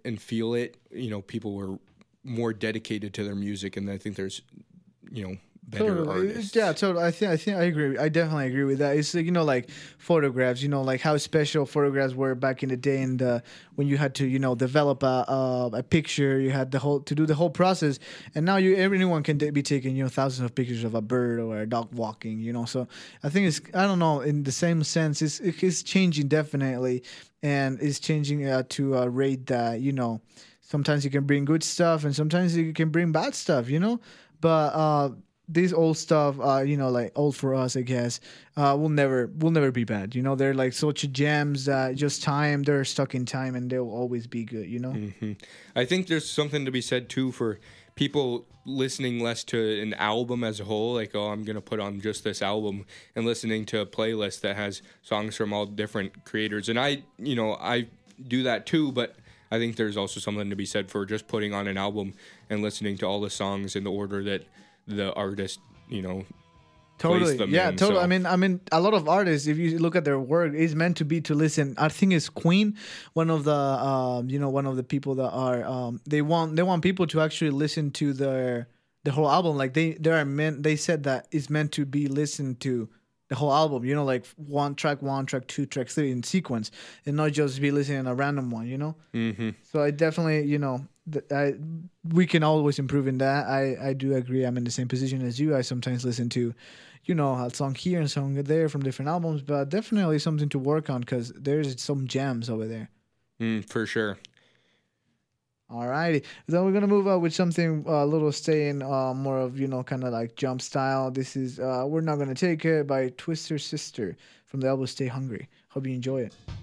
and feel it, people were more dedicated to their music, and I think there's, better Totally. artists. Yeah, totally. I agree. I definitely agree with that. It's like, like photographs, like how special photographs were back in the day, and when you had to, develop a picture, you had to do the whole process, and now everyone can be taking, thousands of pictures of a bird or a dog walking, So I think I don't know, in the same sense, it's changing definitely, and it's changing to a rate that, sometimes you can bring good stuff, and sometimes you can bring bad stuff, but this old stuff, like old for us, I guess, will never be bad. They're like such gems that just time, they're stuck in time, and they'll always be good. I think there's something to be said too for people listening less to an album as a whole, like, oh, I'm gonna put on just this album, and listening to a playlist that has songs from all different creators. And I do that too, but I think there's also something to be said for just putting on an album and listening to all the songs in the order that the artist, Totally, placed them yeah, in. totally. So. I mean, a lot of artists, if you look at their work, is meant to be to listen. I think it's Queen, one of the people that are they want people to actually listen to the whole album. Like they said that it's meant to be listened to the whole album. Like one, track 2, track 3 in sequence, and not just be listening to a random one. Mm-hmm. So I definitely, we can always improve in that. I do agree. I'm in the same position as you. I sometimes listen to, a song here and a song there from different albums, but definitely something to work on because there's some gems over there. For sure. Alrighty. Then we're gonna move on with something a little staying more of kind of like jump style. This is We're Not Gonna Take It by Twister Sister from the album Stay Hungry. Hope you enjoy it.